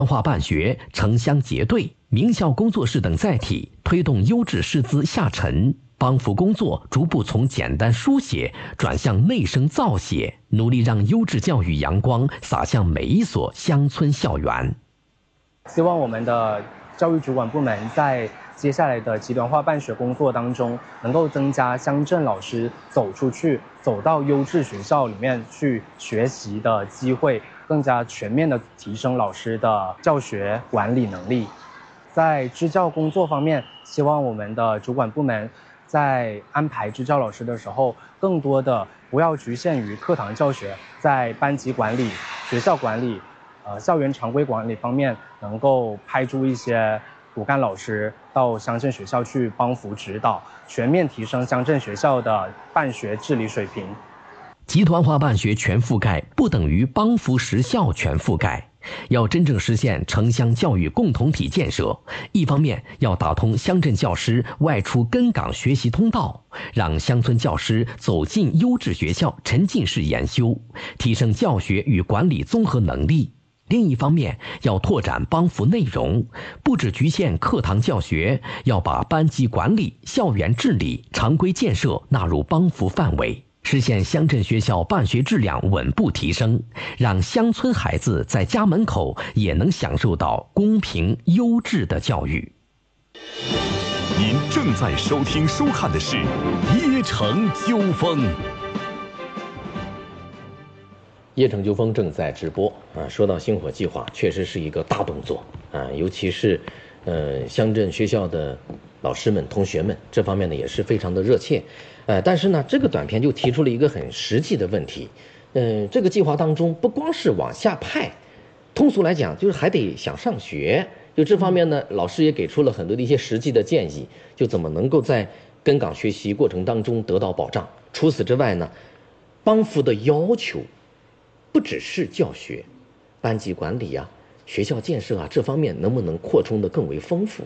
文化办学、城乡结对、名校工作室等载体，推动优质师资下沉，帮扶工作逐步从简单书写转向内生造写，努力让优质教育阳光洒向每一所乡村校园。 希望我们的教育主管部门在接下来的集团化办学工作当中，能够增加乡镇老师走出去、走到优质学校里面去学习的机会，更加全面的提升老师的教学管理能力。在支教工作方面，希望我们的主管部门在安排支教老师的时候，更多的不要局限于课堂教学，在班级管理、学校管理、校园常规管理方面，能够派出一些骨干老师到乡镇学校去帮扶指导，全面提升乡镇学校的办学治理水平。 集团化办学全覆盖不等于帮扶实校全覆盖，要真正实现城乡教育共同体建设，一方面要打通乡镇教师外出根岗学习通道，让乡村教师走进优质学校沉浸式研修，提升教学与管理综合能力。另一方面，要拓展帮扶内容，不只局限课堂教学，要把班级管理、校园治理、常规建设纳入帮扶范围，实现乡镇学校办学质量稳步提升，让乡村孩子在家门口也能享受到公平优质的教育。 您正在收听收看的是《邺城纠纷》。 邺城纠纷正在直播啊！说到星火计划，确实是一个大动作啊，尤其是乡镇学校的老师们、同学们这方面呢也是非常的热切。但是呢，这个短片就提出了一个很实际的问题。这个计划当中不光是往下派，通俗来讲就是还得想上学。就这方面呢，老师也给出了很多的一些实际的建议，就怎么能够在根岗学习过程当中得到保障。除此之外呢，帮扶的要求不只是教学、班级管理啊、学校建设啊这方面能不能扩充的更为丰富？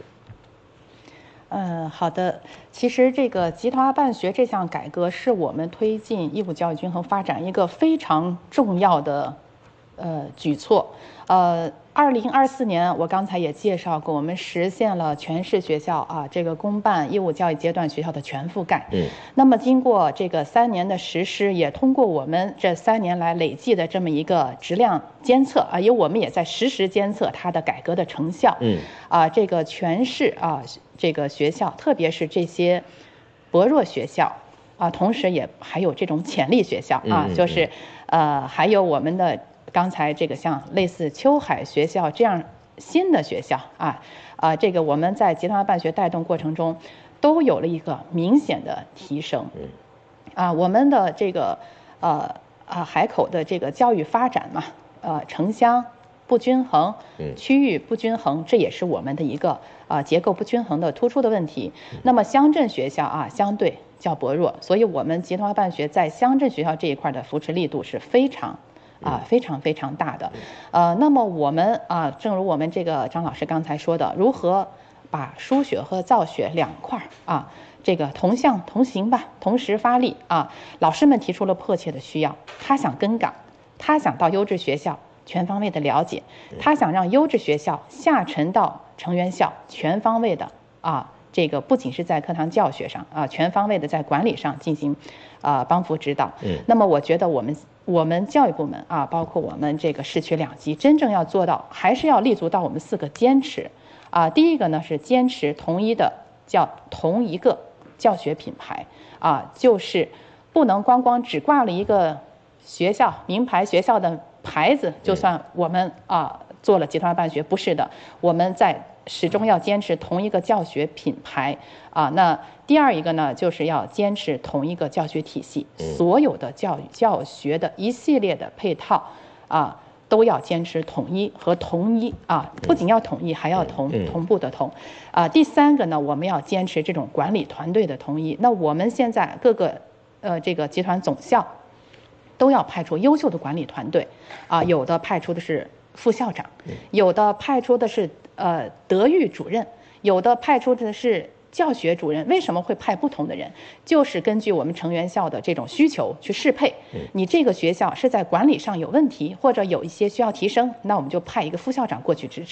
好的。其实这个集团化办学这项改革是我们推进义务教育均衡发展一个非常重要的举措。2024年我刚才也介绍过，我们实现了全市学校啊这个公办义务教育阶段学校的全覆盖。那么经过这个3年的实施，也通过我们这3年来累计的这么一个质量监测啊，因为我们也在实时监测它的改革的成效。这个全市啊这个学校，特别是这些薄弱学校啊，同时也还有这种潜力学校啊，就是还有我们的刚才这个像类似秋海学校这样新的学校这个我们在集团化办学带动过程中都有了一个明显的提升。我们的这个海口的这个教育发展嘛，城乡不均衡、区域不均衡，这也是我们的一个结构不均衡的突出的问题。那么乡镇学校相对较薄弱，所以我们集团化办学在乡镇学校这一块的扶持力度是非常非常大的。那么我们正如我们这个张老师刚才说的，如何把书学和造学两块这个同向同行吧，同时发力老师们提出了迫切的需要，他想跟岗，他想到优质学校全方位的了解，他想让优质学校下沉到成员校全方位的这个不仅是在课堂教学上全方位的在管理上进行帮扶指导。那么我觉得我们教育部门包括我们这个市区2级，真正要做到，还是要立足到我们4个坚持第一个呢是坚持同一个教学品牌就是不能只挂了一个学校名牌学校的牌子，就算我们做了集团化办学，不是的，我们始终要坚持同一个教学品牌那第二一个呢，就是要坚持同一个教学体系，所有的教学的一系列的配套都要坚持统一和同一不仅要统一，还要同步的同第三个呢，我们要坚持这种管理团队的统一。那我们现在各个这个集团总校都要派出优秀的管理团队有的派出的是副校长，有的派出的是德育主任，有的派出的是教学主任。为什么会派不同的人？就是根据我们成员校的这种需求去适配。你这个学校是在管理上有问题，或者有一些需要提升，那我们就派一个副校长过去支持。